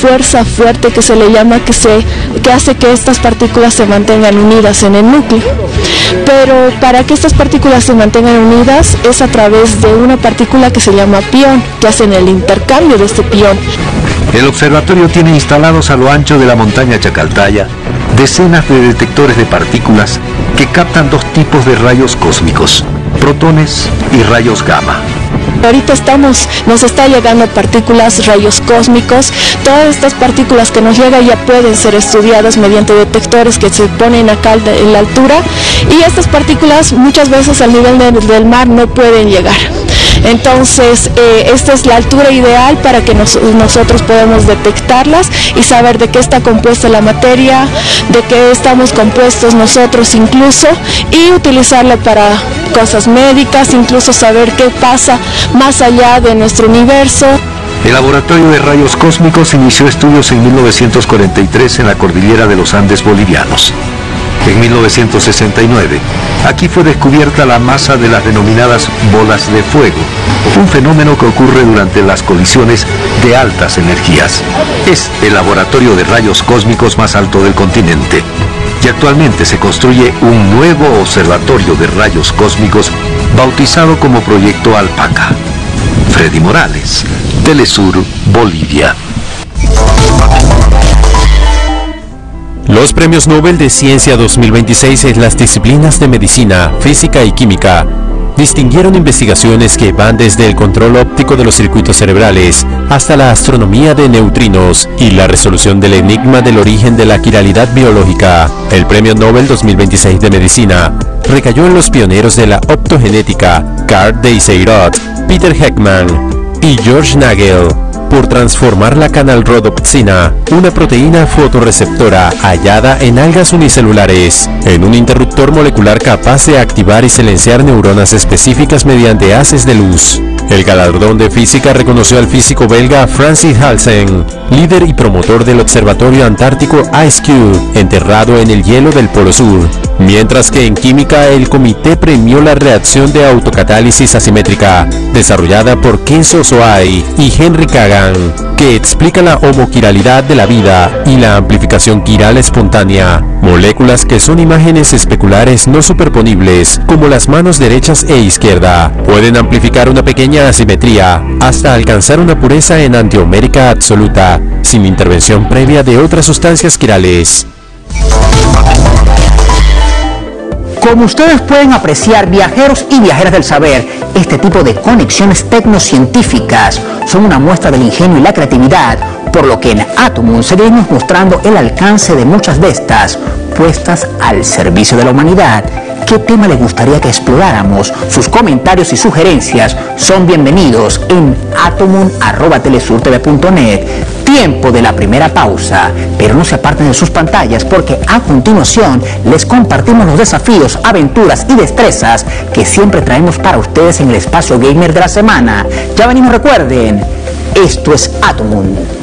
fuerza fuerte que se le llama que hace que estas partículas se mantengan unidas en el núcleo. Pero para que estas partículas se mantengan unidas es a través de una partícula que se llama pión, que hacen el intercambio de este pión. El observatorio tiene instalados a lo ancho de la montaña Chacaltaya decenas de detectores de partículas que captan dos tipos de rayos cósmicos, protones y rayos gamma. Ahorita nos está llegando partículas, rayos cósmicos. Todas estas partículas que nos llegan ya pueden ser estudiadas mediante detectores que se ponen acá en la altura, y estas partículas muchas veces al nivel del mar no pueden llegar. Entonces, esta es la altura ideal para que nosotros podamos detectarlas y saber de qué está compuesta la materia, de qué estamos compuestos nosotros incluso, y utilizarla para cosas médicas, incluso saber qué pasa más allá de nuestro universo. El Laboratorio de Rayos Cósmicos inició estudios en 1943 en la cordillera de los Andes bolivianos. En 1969, aquí fue descubierta la masa de las denominadas bolas de fuego, un fenómeno que ocurre durante las colisiones de altas energías. Es el laboratorio de rayos cósmicos más alto del continente, y actualmente se construye un nuevo observatorio de rayos cósmicos bautizado como Proyecto Alpaca. Freddy Morales, Telesur, Bolivia. Los premios Nobel de Ciencia 2026 en las disciplinas de medicina, física y química distinguieron investigaciones que van desde el control óptico de los circuitos cerebrales hasta la astronomía de neutrinos y la resolución del enigma del origen de la quiralidad biológica. El premio Nobel 2026 de medicina recayó en los pioneros de la optogenética, Carl Day-Seirot, Peter Heckman y George Nagel, por transformar la canalrhodopsina, una proteína fotorreceptora hallada en algas unicelulares, en un interruptor molecular capaz de activar y silenciar neuronas específicas mediante haces de luz. El galardón de física reconoció al físico belga Francis Halsen, líder y promotor del observatorio antártico IceCube, enterrado en el hielo del Polo Sur. Mientras que en química el comité premió la reacción de autocatálisis asimétrica, desarrollada por Kenzo Soai y Henry Kagan, que explica la homoquiralidad de la vida y la amplificación quiral espontánea, moléculas que son imágenes especulares no superponibles, como las manos derechas e izquierda, pueden amplificar una pequeña asimetría hasta alcanzar una pureza enantiomérica absoluta, sin intervención previa de otras sustancias quirales. Como ustedes pueden apreciar, viajeros y viajeras del saber, este tipo de conexiones tecnocientíficas son una muestra del ingenio y la creatividad, por lo que en Atomun seguiremos mostrando el alcance de muchas de estas puestas al servicio de la humanidad. ¿Qué tema les gustaría que exploráramos? Sus comentarios y sugerencias son bienvenidos en atomun@telesurtv.net. Tiempo de la primera pausa, pero no se aparten de sus pantallas porque a continuación les compartimos los desafíos, aventuras y destrezas que siempre traemos para ustedes en el espacio gamer de la semana. Ya venimos, recuerden, esto es Atomun.